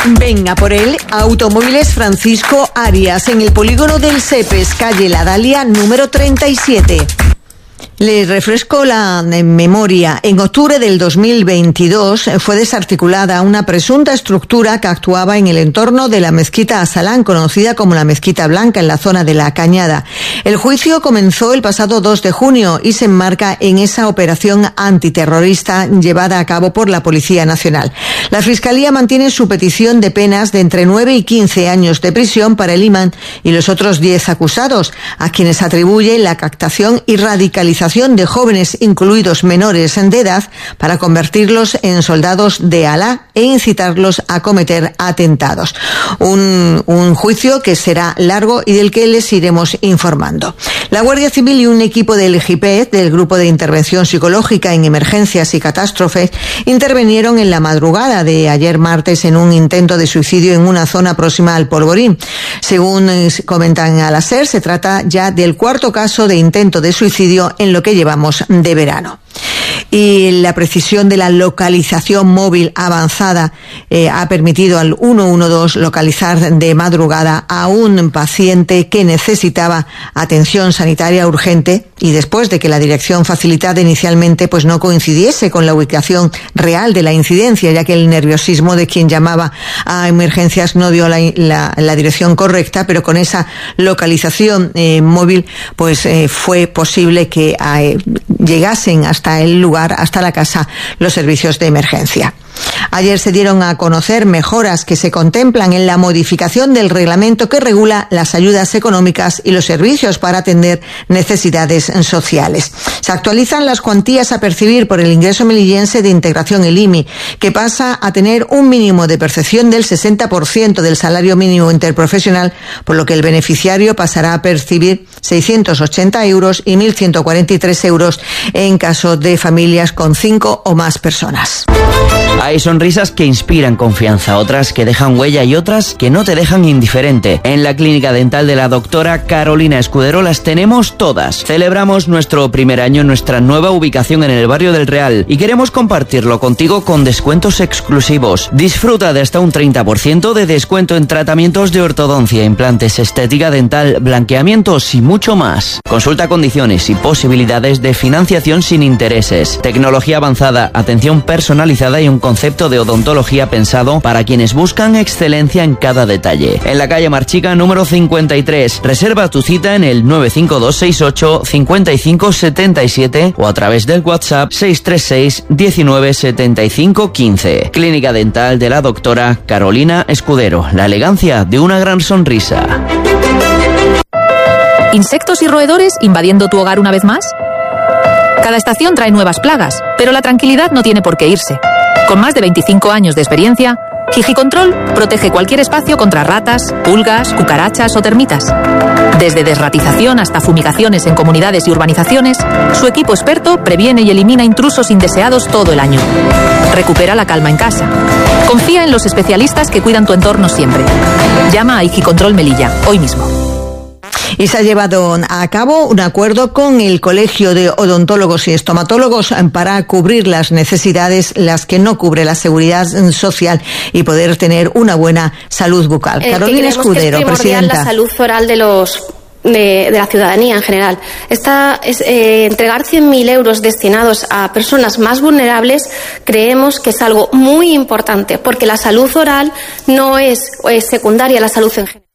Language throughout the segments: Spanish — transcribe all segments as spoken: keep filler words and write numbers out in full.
Venga por él, Automóviles Francisco Arias, en el polígono del Cepes, calle La Dalia, número treinta y siete. Les refresco la memoria. En octubre del dos mil veintidós fue desarticulada una presunta estructura que actuaba en el entorno de la mezquita Asalán, conocida como la Mezquita Blanca, en la zona de La Cañada. El juicio comenzó el pasado dos de junio y se enmarca en esa operación antiterrorista llevada a cabo por la Policía Nacional. La Fiscalía mantiene su petición de penas de entre nueve y quince años de prisión para el imán y los otros diez acusados, a quienes atribuye la captación y radicalización de jóvenes, incluidos menores de edad, para convertirlos en soldados de Alá e incitarlos a cometer atentados. Un, un juicio que será largo y del que les iremos informando. La Guardia Civil y un equipo del G I P E D, del Grupo de Intervención Psicológica en Emergencias y Catástrofes, intervinieron en la madrugada de ayer martes en un intento de suicidio en una zona próxima al Polvorín. Según comentan a la SER, se trata ya del cuarto caso de intento de suicidio en lo que llevamos de verano. Y la precisión de la localización móvil avanzada eh, ha permitido al ciento doce localizar de madrugada a un paciente que necesitaba atención sanitaria urgente, y después de que la dirección facilitada inicialmente pues no coincidiese con la ubicación real de la incidencia, ya que el nerviosismo de quien llamaba a emergencias no dio la, la, la dirección correcta, pero con esa localización eh, móvil pues eh, fue posible que eh, llegasen hasta el lugar, hasta la casa, los servicios de emergencia. Ayer se dieron a conocer mejoras que se contemplan en la modificación del reglamento que regula las ayudas económicas y los servicios para atender necesidades sociales. Se actualizan las cuantías a percibir por el ingreso melillense de integración, el I M I, que pasa a tener un mínimo de percepción del sesenta por ciento del salario mínimo interprofesional, por lo que el beneficiario pasará a percibir seiscientos ochenta euros y mil ciento cuarenta y tres euros en caso de familias con cinco o más personas. Hay sonrisas que inspiran confianza, otras que dejan huella y otras que no te dejan indiferente. En la clínica dental de la doctora Carolina Escudero las tenemos todas. Celebramos nuestro primer año en nuestra nueva ubicación en el barrio del Real y queremos compartirlo contigo con descuentos exclusivos. Disfruta de hasta un treinta por ciento de descuento en tratamientos de ortodoncia, implantes, estética dental, blanqueamientos y mucho más. Consulta condiciones y posibilidades de financiación sin intereses. Tecnología avanzada, atención personalizada y un concepto de odontología pensado para quienes buscan excelencia en cada detalle. En la calle Marchica número cincuenta y tres. Reserva tu cita en el nueve cinco dos seis ocho cinco cinco siete siete o a través del WhatsApp seis tres seis diecinueve setenta y cinco quince. Clínica dental de la doctora Carolina Escudero. La elegancia de una gran sonrisa. ¿Insectos y roedores invadiendo tu hogar una vez más? Cada estación trae nuevas plagas, pero la tranquilidad no tiene por qué irse. Con más de veinticinco años de experiencia, Higicontrol protege cualquier espacio contra ratas, pulgas, cucarachas o termitas. Desde desratización hasta fumigaciones en comunidades y urbanizaciones, su equipo experto previene y elimina intrusos indeseados todo el año. Recupera la calma en casa. Confía en los especialistas que cuidan tu entorno siempre. Llama a Higicontrol Melilla, hoy mismo. Y se ha llevado a cabo un acuerdo con el Colegio de Odontólogos y Estomatólogos para cubrir las necesidades, las que no cubre la seguridad social, y poder tener una buena salud bucal. Eh, Carolina Escudero, que es presidenta. La salud oral de los de, de la ciudadanía en general. Esta es eh, entregar cien mil euros destinados a personas más vulnerables. Creemos que es algo muy importante, porque la salud oral no es, es secundaria a la salud en general.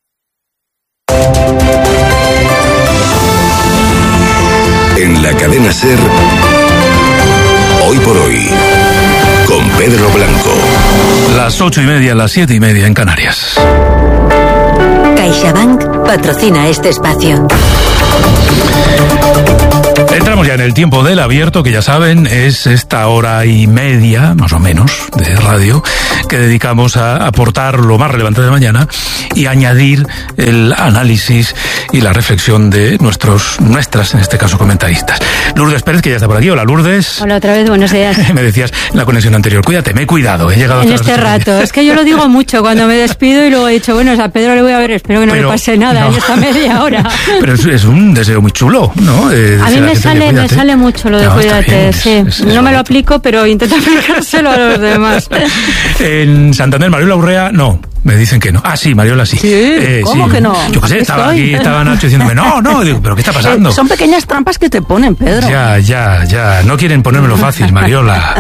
En la cadena SER, hoy por hoy, con Pedro Blanco. Las ocho y media, las siete y media en Canarias. CaixaBank patrocina este espacio. Entramos ya en el tiempo del abierto, que ya saben, es esta hora y media, más o menos, de radio, que dedicamos a aportar lo más relevante de mañana y añadir el análisis y la reflexión de nuestros, nuestras, en este caso, comentaristas. Lourdes Pérez, que ya está por aquí. Hola, Lourdes. Hola, otra vez, buenos días. Me decías en la conexión anterior, cuídate, me he cuidado, he llegado en este rato. Es que yo lo digo mucho cuando me despido y luego he dicho, bueno, a Pedro le voy a ver, espero que no Pero, le pase nada no. en esta media hora. Pero es, es un deseo muy chulo, ¿no? Eh, a mí me sale sale, cuídate. Me sale mucho lo de No, cuídate, bien, sí. es, es, no es me lo aplico, pero intento aplicárselo a los demás. En Santander, Mariola Urrea, no. Me dicen que no. Ah, sí, Mariola sí. Sí, eh, ¿cómo sí. que no? Yo qué sé, Aquí estaba estoy. aquí, estaba Nacho diciéndome, no, no, digo, pero ¿qué está pasando? Eh, son pequeñas trampas que te ponen, Pedro. Ya, ya, ya. No quieren ponérmelo fácil, Mariola.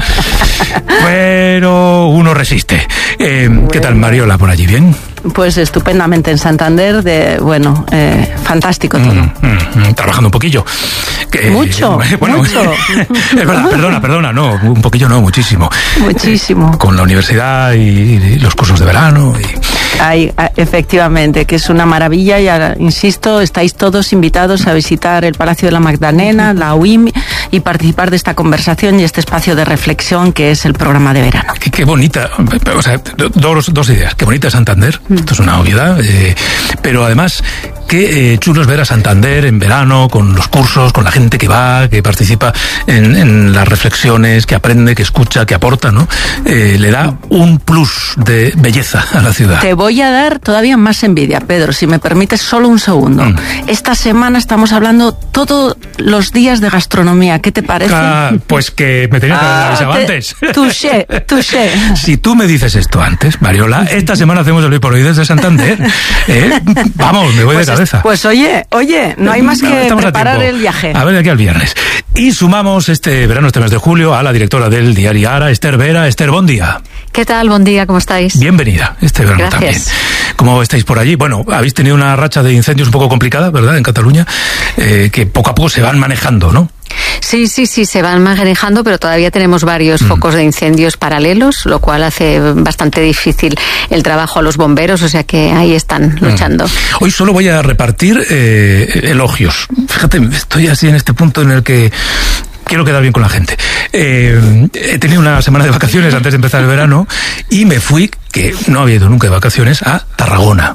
Pero uno resiste. Eh, bueno. ¿Qué tal, Mariola, por allí? ¿Bien? Pues estupendamente en Santander, de bueno, eh, fantástico todo. Mm, mm, mm, trabajando un poquillo. Que, mucho, bueno, mucho. Es verdad, perdona, perdona, no, un poquillo no, muchísimo. Muchísimo. Eh, con la universidad y, y los cursos de verano. Y... Ay, efectivamente, que es una maravilla y ahora, insisto, estáis todos invitados a visitar el Palacio de la Magdalena, la U I M, y participar de esta conversación y este espacio de reflexión que es el programa de verano. Qué, qué bonita, o sea, dos, dos ideas. Qué bonita Santander, mm. esto es una obviedad, eh, pero además qué eh, chulo es ver a Santander en verano, con los cursos, con la gente que va, que participa en, en las reflexiones, que aprende, que escucha, que aporta, ¿no? Eh, le da un plus de belleza a la ciudad. Te voy a dar todavía más envidia, Pedro, si me permites solo un segundo. Mm. Esta semana estamos hablando todos los días de gastronomía. ¿Qué te parece? Ah, pues que me tenías que haber avisado antes. Touché, touché. Si tú me dices esto antes, Mariola, esta semana hacemos el hoy por hoy desde Santander. ¿Eh? Vamos, me voy pues de cabeza. Es, pues oye, oye, no hay más que no, preparar el viaje. A ver, de aquí al viernes. Y sumamos este verano, este mes de julio, a la directora del diario Ara, Esther Vera. Esther, buen día. ¿Qué tal? Buen día, ¿cómo estáis? Bienvenida, este verano Gracias. también. ¿Cómo estáis por allí? Bueno, habéis tenido una racha de incendios un poco complicada, ¿verdad?, en Cataluña, eh, que poco a poco se van manejando, ¿no? Sí, sí, sí, se van manejando, pero todavía tenemos varios mm. focos de incendios paralelos, lo cual hace bastante difícil el trabajo a los bomberos, o sea que ahí están luchando. Mm. Hoy solo voy a repartir eh, elogios. Fíjate, estoy así en este punto en el que quiero quedar bien con la gente. Eh, he tenido una semana de vacaciones antes de empezar el verano y me fui, que no había ido nunca de vacaciones, a Tarragona.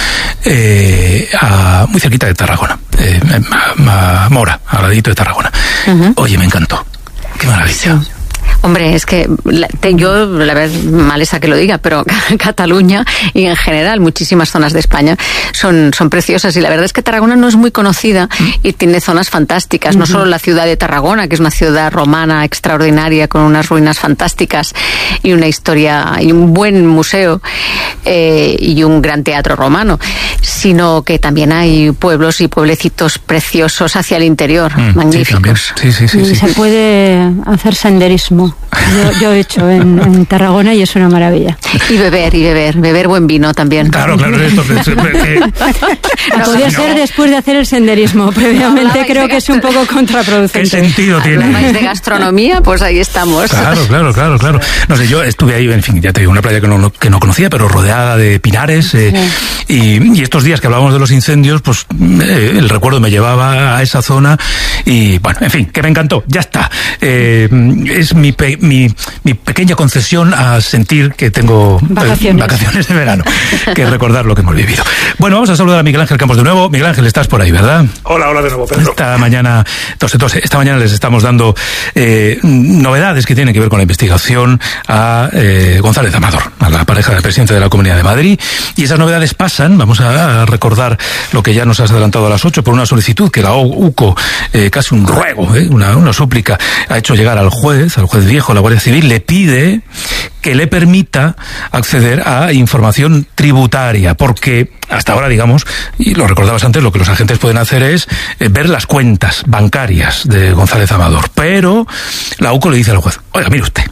Eh, a, muy cerquita de Tarragona, eh, a, a Mora, al ladito de Tarragona. Uh-huh. Oye, me encantó. Qué maravilla. Sí. Hombre, es que te, yo, la verdad, mal esa que lo diga, pero Cataluña y en general muchísimas zonas de España son, son preciosas y la verdad es que Tarragona no es muy conocida y tiene zonas fantásticas, uh-huh. no solo la ciudad de Tarragona, que es una ciudad romana extraordinaria con unas ruinas fantásticas y una historia y un buen museo eh, y un gran teatro romano, sino que también hay pueblos y pueblecitos preciosos hacia el interior, mm, magníficos. Sí, sí, sí, sí, y sí. se puede hacer senderismo. Yo, yo he hecho en, en Tarragona y es una maravilla. Y beber, y beber, beber buen vino también. Claro, claro, esto que, que, que... No, podría no. ser después de hacer el senderismo. Previamente no, creo que es un poco contraproducente. ¿Qué sentido tiene? Hablabais de gastronomía, pues ahí estamos. Claro, claro, claro, claro. No sé, yo estuve ahí, en fin, ya te digo, una playa que no, que no conocía, pero rodeada de pinares. Eh, sí. y, y estos días que hablábamos de los incendios, pues eh, el recuerdo me llevaba a esa zona y, bueno, en fin, que me encantó, ya está. Eh, es mi, pe, mi, mi pequeña concesión a sentir que tengo vacaciones. Eh, vacaciones de verano, que recordar lo que hemos vivido. Bueno, vamos a saludar a Miguel Ángel Campos de nuevo. Miguel Ángel, estás por ahí, ¿verdad? Hola, hola de nuevo, Pedro. Esta mañana, tose, tose, esta mañana les estamos dando eh, novedades que tienen que ver con la investigación a eh, González Amador, a la pareja del presidente de la Comunidad de Madrid. Y esas novedades pasan, vamos a recordar lo que ya nos has adelantado a las ocho, por una solicitud que la U C O, eh, casi un ruego, eh, una, una súplica, ha hecho llegar al juez, al juez viejo, la Guardia Civil, le pide que le permita acceder a información tributaria, porque hasta ahora, digamos, y lo recordabas antes, lo que los agentes pueden hacer es eh, ver las cuentas bancarias de González Amador, pero la U C O le dice al juez, oiga, mire usted,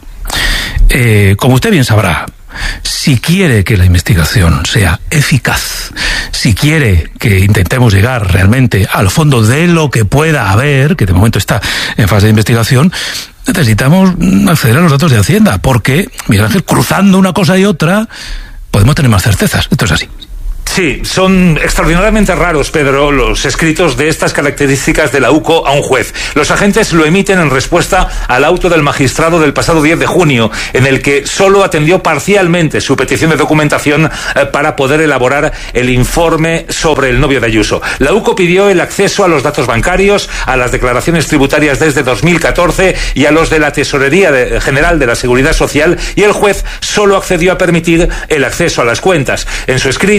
eh, como usted bien sabrá, si quiere que la investigación sea eficaz, si quiere que intentemos llegar realmente al fondo de lo que pueda haber, que de momento está en fase de investigación, necesitamos acceder a los datos de Hacienda, porque, Miguel Ángel, cruzando una cosa y otra, podemos tener más certezas. Esto es así. Sí, son extraordinariamente raros, Pedro, los escritos de estas características de la U C O a un juez. Los agentes lo emiten en respuesta al auto del magistrado del pasado diez de junio, en el que solo atendió parcialmente su petición de documentación eh, para poder elaborar el informe sobre el novio de Ayuso. La U C O pidió el acceso a los datos bancarios, a las declaraciones tributarias desde dos mil catorce y a los de la Tesorería de, General de la Seguridad Social, y el juez solo accedió a permitir el acceso a las cuentas. En su escrito, la U C O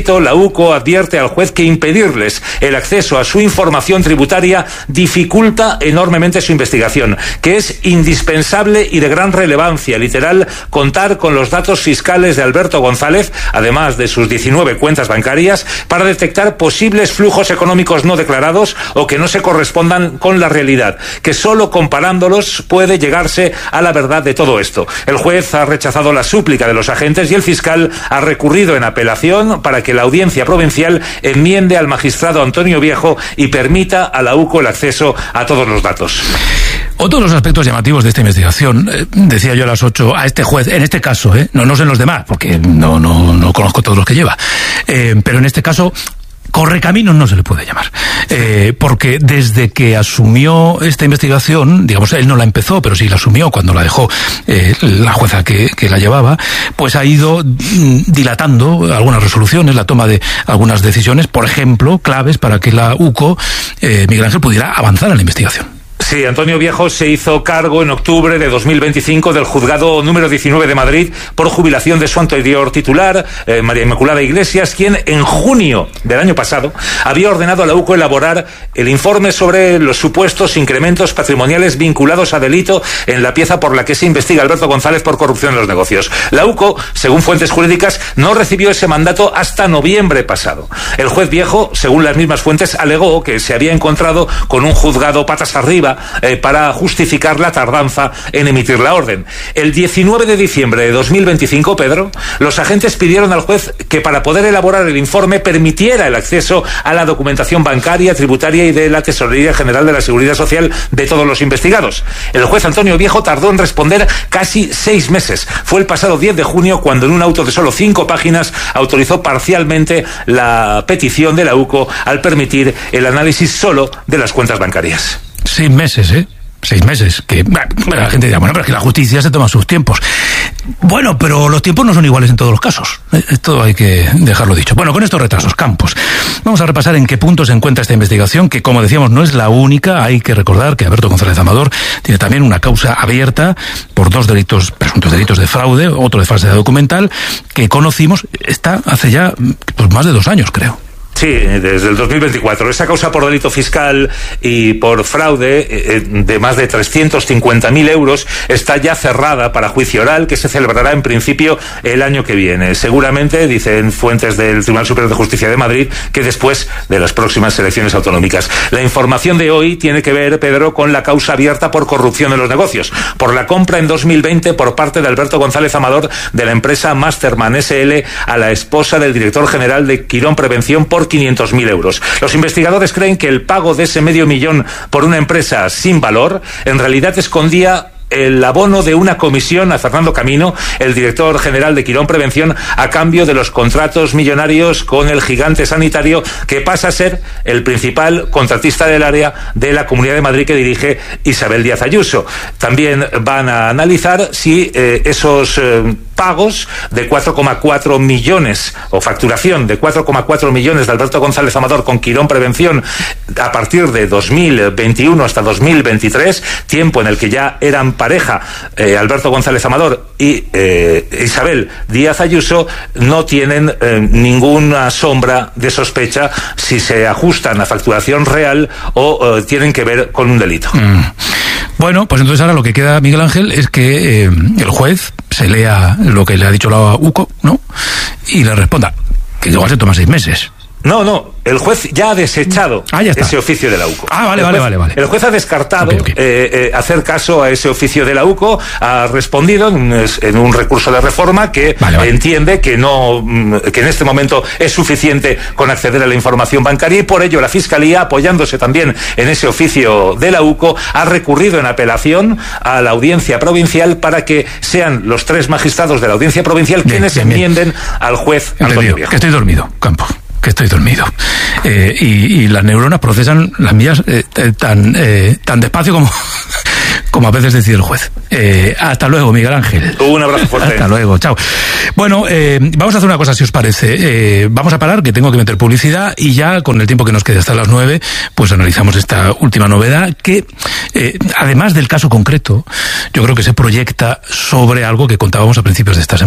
UCO advierte al juez que impedirles el acceso a su información tributaria dificulta enormemente su investigación, que es indispensable y de gran relevancia, literal, contar con los datos fiscales de Alberto González, además de sus diecinueve cuentas bancarias, para detectar posibles flujos económicos no declarados o que no se correspondan con la realidad, que solo comparándolos puede llegarse a la verdad de todo esto. El juez ha rechazado la súplica de los agentes y el fiscal ha recurrido en apelación para que la Audiencia Provincial enmiende al magistrado Antonio Viejo y permita a la UCO el acceso a todos los datos. Otro de los aspectos llamativos de esta investigación, eh, decía yo a las ocho, a este juez, en este caso, eh, no, no sé en los demás, porque no, no, no conozco todos los que lleva, eh, pero en este caso, correcaminos no se le puede llamar, eh, porque desde que asumió esta investigación, digamos, él no la empezó, pero sí la asumió cuando la dejó eh, la jueza que, que la llevaba, pues ha ido dilatando algunas resoluciones, la toma de algunas decisiones, por ejemplo, claves para que la UCO, eh, Miguel Ángel, pudiera avanzar en la investigación. Sí, Antonio Viejo se hizo cargo en octubre de dos mil veinticinco del juzgado número diecinueve de Madrid por jubilación de su anterior titular, eh, María Inmaculada Iglesias, quien en junio del año pasado había ordenado a la UCO elaborar el informe sobre los supuestos incrementos patrimoniales vinculados a delito en la pieza por la que se investiga Alberto González por corrupción en los negocios. La UCO, según fuentes jurídicas, no recibió ese mandato hasta noviembre pasado. El juez Viejo, según las mismas fuentes, alegó que se había encontrado con un juzgado patas arriba Eh, para justificar la tardanza en emitir la orden. El diecinueve de diciembre de dos mil veinticinco, Pedro, los agentes pidieron al juez que para poder elaborar el informe permitiera el acceso a la documentación bancaria, tributaria y de la Tesorería General de la Seguridad Social de todos los investigados. El juez Antonio Viejo tardó en responder casi seis meses. Fue el pasado diez de junio cuando en un auto de solo cinco páginas autorizó parcialmente la petición de la UCO al permitir el análisis solo de las cuentas bancarias. Seis meses, ¿eh? Seis meses. Que la gente dirá, bueno, pero es que la justicia se toma sus tiempos. Bueno, pero los tiempos no son iguales en todos los casos. Esto hay que dejarlo dicho. Bueno, con estos retrasos, Campos, vamos a repasar en qué punto se encuentra esta investigación, que, como decíamos, no es la única. Hay que recordar que Alberto González Amador tiene también una causa abierta por dos delitos, presuntos delitos de fraude, otro de falsedad documental, que conocimos, está hace ya pues, más de dos años, creo. Sí, desde el dos mil veinticuatro. Esa causa por delito fiscal y por fraude eh, de más de trescientos cincuenta mil euros está ya cerrada para juicio oral, que se celebrará en principio el año que viene. Seguramente, dicen fuentes del Tribunal Superior de Justicia de Madrid, que después de las próximas elecciones autonómicas. La información de hoy tiene que ver, Pedro, con la causa abierta por corrupción en los negocios, por la compra en dos mil veinte por parte de Alberto González Amador de la empresa Masterman S L a la esposa del director general de Quirón Prevención por quinientos mil euros. Los investigadores creen que el pago de ese medio millón por una empresa sin valor en realidad escondía el abono de una comisión a Fernando Camino, el director general de Quirón Prevención, a cambio de los contratos millonarios con el gigante sanitario que pasa a ser el principal contratista del área de la Comunidad de Madrid que dirige Isabel Díaz Ayuso. También van a analizar si eh, esos eh, pagos de cuatro coma cuatro millones o facturación de cuatro coma cuatro millones de Alberto González Amador con Quirón Prevención a partir de dos mil veintiuno hasta dos mil veintitrés, tiempo en el que ya eran pareja eh, Alberto González Amador y eh, Isabel Díaz Ayuso, no tienen eh, ninguna sombra de sospecha si se ajustan a facturación real o eh, tienen que ver con un delito. Mm. Bueno, pues entonces ahora lo que queda, Miguel Ángel, es que eh, el juez se lea lo que le ha dicho la UCO, ¿no? Y le responda, que igual se toma seis meses. No, no, el juez ya ha desechado ah, ya ese oficio de la UCO. Ah, vale, el vale, juez, vale, vale. El juez ha descartado okay, okay. Eh, eh, hacer caso a ese oficio de la UCO, ha respondido en, en un recurso de reforma que vale, vale. entiende que no, que en este momento es suficiente con acceder a la información bancaria y por ello la Fiscalía, apoyándose también en ese oficio de la UCO, ha recurrido en apelación a la Audiencia Provincial para que sean los tres magistrados de la Audiencia Provincial bien, quienes bien, enmienden bien. al juez Antonio Viejo. Que estoy dormido, Campo. que estoy dormido. Eh, y, y las neuronas procesan las mías eh, tan, eh, tan despacio como, como a veces decide el juez. Eh, hasta luego, Miguel Ángel. Un abrazo fuerte. Hasta luego, chao. Bueno, eh, vamos a hacer una cosa, si os parece. Eh, vamos a parar, que tengo que meter publicidad, y ya con el tiempo que nos quede hasta las nueve, pues analizamos esta última novedad que, eh, además del caso concreto, yo creo que se proyecta sobre algo que contábamos a principios de esta semana.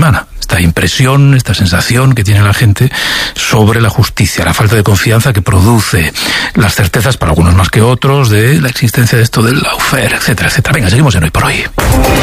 esta impresión, esta sensación que tiene la gente sobre la justicia, la falta de confianza que produce, las certezas para algunos más que otros de la existencia de esto del lawfare, etcétera, etcétera. Venga, seguimos en Hoy por Hoy.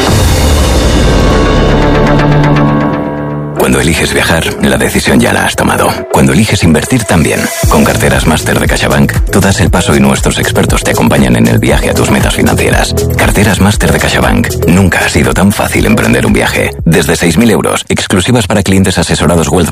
Cuando eliges viajar, la decisión ya la has tomado. Cuando eliges invertir, también. Con Carteras Máster de CaixaBank, tú das el paso y nuestros expertos te acompañan en el viaje a tus metas financieras. Carteras Máster de CaixaBank. Nunca ha sido tan fácil emprender un viaje. Desde seis mil euros, exclusivas para clientes asesorados Wealth